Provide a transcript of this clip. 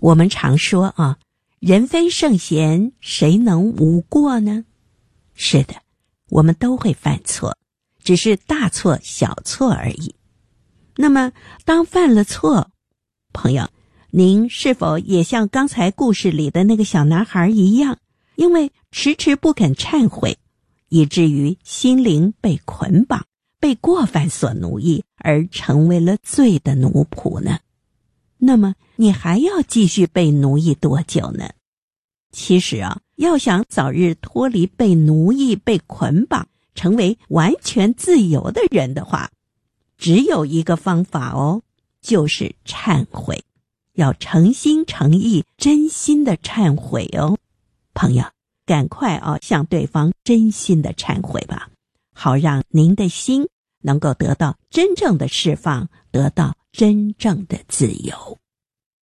我们常说啊，人非圣贤，谁能无过呢？是的，我们都会犯错，只是大错小错而已。那么当犯了错，朋友，您是否也像刚才故事里的那个小男孩一样，因为迟迟不肯忏悔，以至于心灵被捆绑，被过犯所奴役，而成为了罪的奴仆呢？那么你还要继续被奴役多久呢？其实啊，要想早日脱离被奴役、被捆绑，成为完全自由的人的话，只有一个方法哦，就是忏悔。要诚心诚意、真心的忏悔哦。朋友，赶快向对方真心的忏悔吧，好让您的心能够得到真正的释放，得到真正的自由。